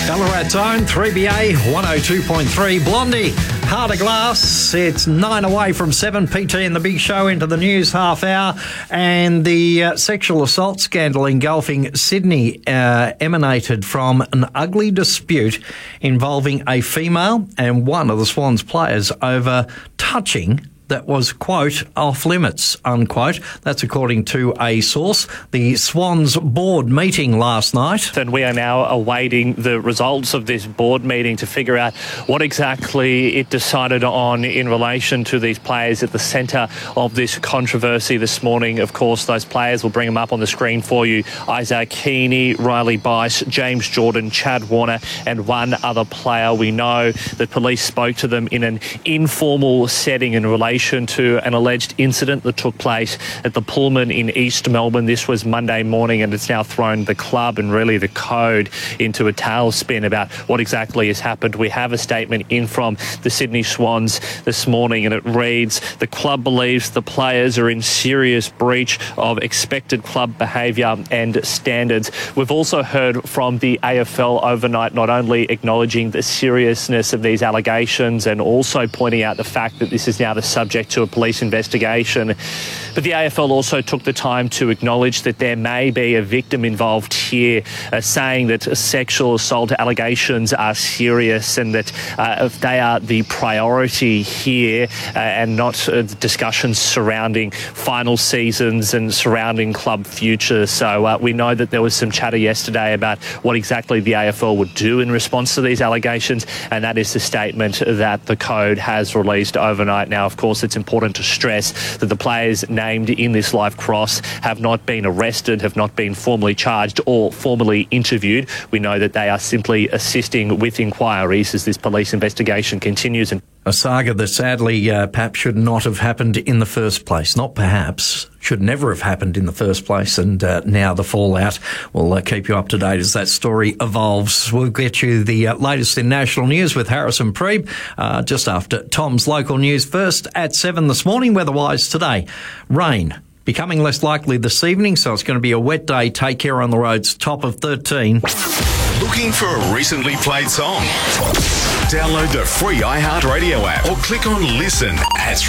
Ballarat's own 3BA 102.3 Blondie. Heart of Glass. It's 9 away from 7. PT and the Big Show into the news half hour. And the sexual assault scandal engulfing Sydney emanated from an ugly dispute involving a female and one of the Swans players over touching that was, quote, off limits, unquote. That's according to a source. The Swans board meeting last night. And we are now awaiting the results of this board meeting to figure out what exactly it decided on in relation to these players at the centre of this controversy this morning. Of course, those players, we'll bring them up on the screen for you. Isaac Heaney, Riley Bice, James Jordan, Chad Warner and one other player. We know that police spoke to them in an informal setting in relation to an alleged incident that took place at the Pullman in East Melbourne. This was Monday morning, and it's now thrown the club and really the code into a tailspin about what exactly has happened. We have a statement in from the Sydney Swans this morning, and it reads, the club believes the players are in serious breach of expected club behaviour and standards. We've also heard from the AFL overnight, not only acknowledging the seriousness of these allegations and also pointing out the fact that this is now the subject to a police investigation. But the AFL also took the time to acknowledge that there may be a victim involved here, saying that sexual assault allegations are serious and that if they are the priority here and not discussions surrounding final seasons and surrounding club future. So we know that there was some chatter yesterday about what exactly the AFL would do in response to these allegations, and that is the statement that the code has released overnight. Now, of course, it's important to stress that the players named in this live cross have not been arrested, have not been formally charged or formally interviewed. We know that they are simply assisting with inquiries as this police investigation continues. And a saga that sadly perhaps should not have happened in the first place. Not perhaps, should never have happened in the first place. And now the fallout. We'll keep you up to date as that story evolves. We'll get you the latest in national news with Harrison Preeb just after Tom's local news. First at 7 this morning. Weather-wise today, rain becoming less likely this evening, so it's going to be a wet day. Take care on the roads. Top of 13. Looking for a recently played song? Download the free iHeartRadio app or click on listen at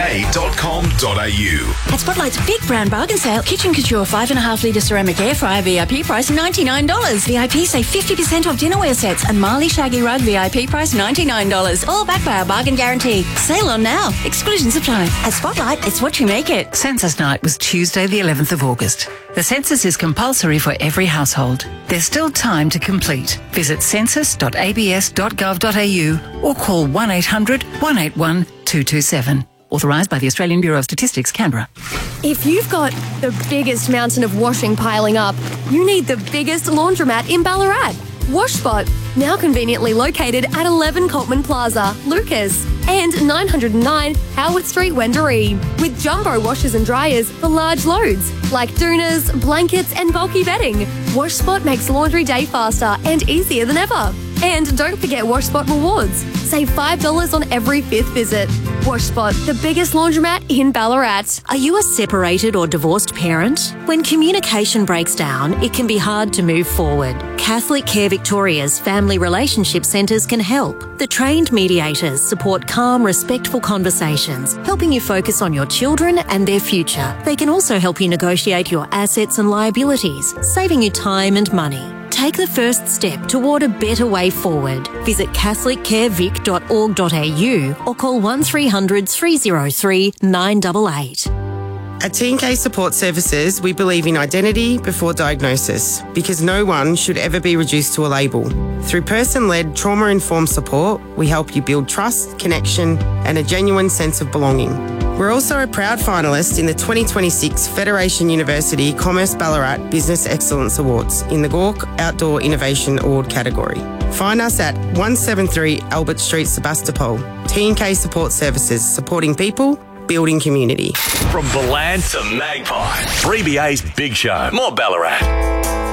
3ba.com.au. At Spotlight's big brand bargain sale, Kitchen Couture 5.5 litre ceramic air fryer VIP price $99. VIP save 50% off dinnerware sets and Marley Shaggy Rug VIP price $99. All backed by our bargain guarantee. Sale on now. Exclusions apply. At Spotlight, it's what you make it. Census night was Tuesday the 11th of August. The census is compulsory for every household. There's still time to complete. Visit census.abs.gov.au or call 1800 181 227. Authorised by the Australian Bureau of Statistics, Canberra. If you've got the biggest mountain of washing piling up, you need the biggest laundromat in Ballarat. WashSpot, now conveniently located at 11 Coltman Plaza, Lucas, and 909 Howard Street, Wendouree, with jumbo washers and dryers for large loads, like doonas, blankets and bulky bedding. WashSpot makes laundry day faster and easier than ever. And don't forget WashSpot Rewards. Save $5 on every 5th visit. WashSpot, the biggest laundromat in Ballarat. Are you a separated or divorced parent? When communication breaks down, it can be hard to move forward. Catholic Care Victoria's Family Relationship Centres can help. The trained mediators support calm, respectful conversations, helping you focus on your children and their future. They can also help you negotiate your assets and liabilities, saving you time and money. Take the first step toward a better way forward. Visit catholiccarevic.org.au or call 1300 303 988. At TNK Support Services, we believe in identity before diagnosis because no one should ever be reduced to a label. Through person-led, trauma-informed support, we help you build trust, connection and a genuine sense of belonging. We're also a proud finalist in the 2026 Federation University Commerce Ballarat Business Excellence Awards in the Gork Outdoor Innovation Award category. Find us at 173 Albert Street, Sebastopol. TNK Support Services, supporting people, building community. From Balan to Magpie, 3BA's Big Show. More Ballarat.